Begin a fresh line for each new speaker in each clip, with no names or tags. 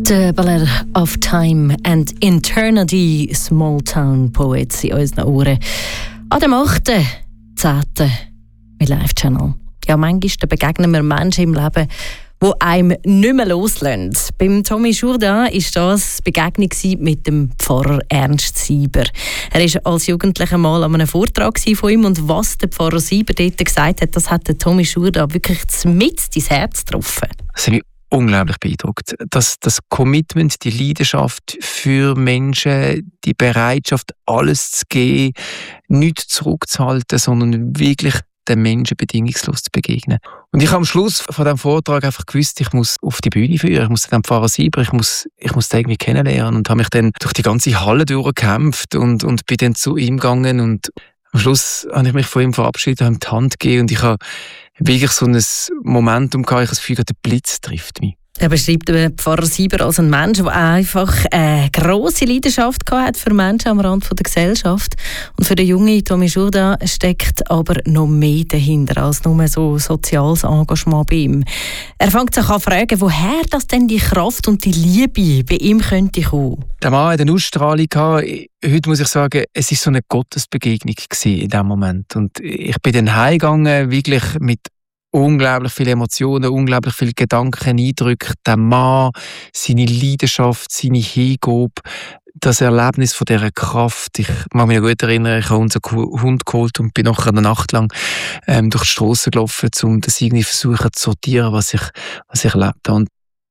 The Ballad of Time and Eternity, Small Town Poets in unseren Ohren. An dem 8.10. mit Live Channel. Ja, manchmal begegnen wir Menschen im Leben, die einem nicht mehr loslassen. Beim Tommy Jourdain war das die Begegnung mit dem Pfarrer Ernst Sieber. Er war als Jugendlicher mal an einem Vortrag von ihm und was der Pfarrer Sieber dort gesagt hat, das hat der Tommy Jourdain wirklich mit ins Herz getroffen.
Das hat mich unglaublich beeindruckt. Das Commitment, die Leidenschaft für Menschen, die Bereitschaft, alles zu geben, nichts zurückzuhalten, sondern wirklich den Menschen bedingungslos zu begegnen. Und ich habe am Schluss von diesem Vortrag einfach gewusst, ich muss auf die Bühne führen, ich muss den Pfarrer Sieber, ich muss den irgendwie kennenlernen und habe mich dann durch die ganze Halle durchgekämpft und bin dann zu ihm gegangen und am Schluss habe ich mich von ihm verabschiedet, habe ihm die Hand gegeben und ich habe wirklich so ein Momentum gehabt, ich habe das Gefühl, der Blitz trifft mich.
Er beschreibt den Pfarrer Sieber als einen Mensch, der einfach eine grosse Leidenschaft hat für Menschen am Rand der Gesellschaft. Und für den jungen Tommy Jourdain steckt aber noch mehr dahinter als nur so soziales Engagement bei ihm. Er fängt sich an zu fragen, woher das denn die Kraft und die Liebe bei ihm könnte kommen.
Der Mann hat eine Ausstrahlung gehabt. Heute muss ich sagen, es war so eine Gottesbegegnung in diesem Moment. Und ich bin dann heimgegangen, wirklich mit unglaublich viele Emotionen, unglaublich viele Gedanken, Eindrücke. Der Mann, seine Leidenschaft, seine Hingabe, das Erlebnis von dieser Kraft. Ich mag mich noch gut erinnern, ich habe unseren Hund geholt und bin nachher eine Nacht lang durch die Strasse gelaufen, um das irgendwie versuchen zu sortieren, was ich erlebt habe.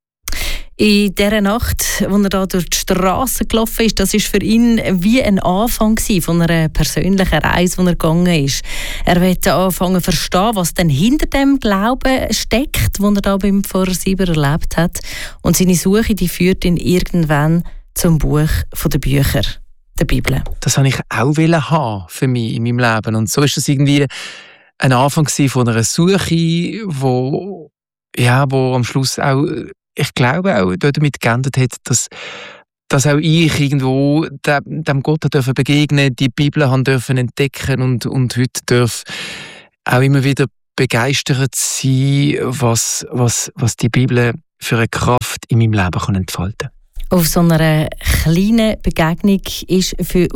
In dieser Nacht, als er da durch die Straße gelaufen ist, das war für ihn wie ein Anfang von einer persönlichen Reise, die er gegangen ist. Er wollte anfangen zu verstehen, was denn hinter dem Glauben steckt, den er da beim Pfarrer Sieber erlebt hat. Und seine Suche, die führt ihn irgendwann zum Buch der Bücher, der Bibel.
Das wollte ich auch haben für mich in meinem Leben. Und so ist das irgendwie ein Anfang von einer Suche, wo am Schluss auch, ich glaube, auch damit geändert hat, dass auch ich irgendwo dem Gott begegnen durfte, die Bibel dürfen entdecken und heute darf auch immer wieder begeistert sein, was die Bibel für eine Kraft in meinem Leben entfalten kann.
Aus so einer kleinen Begegnung ist für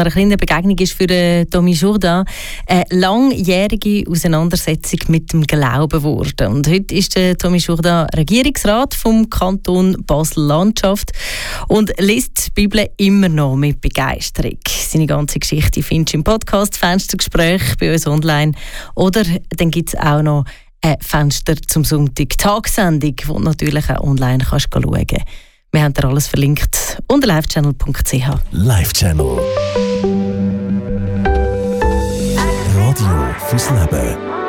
Tommy Jourdain eine langjährige Auseinandersetzung mit dem Glauben geworden. Und heute ist der Tommy Jourdain Regierungsrat vom Kanton Basel-Landschaft und liest die Bibel immer noch mit Begeisterung. Seine ganze Geschichte findest du im Podcast «Fenstergespräch» bei uns online. Oder dann gibt es auch noch ein Fenster zum Sonntag, Tagessendung, die du natürlich auch online schauen kannst. Wir haben dir alles verlinkt unter livechannel.ch.
Live Channel. Radio fürs Leben.